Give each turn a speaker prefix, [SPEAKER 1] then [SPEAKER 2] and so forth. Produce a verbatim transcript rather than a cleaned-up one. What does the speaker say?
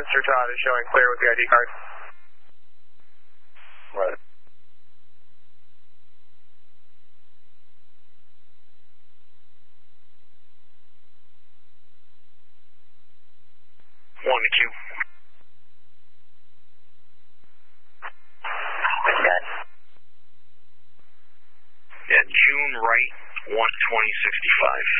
[SPEAKER 1] Mister Todd is showing clear with the I D card.
[SPEAKER 2] Right.
[SPEAKER 3] One to Q.
[SPEAKER 2] Got
[SPEAKER 3] Yeah, June Wright, one twenty sixty-five.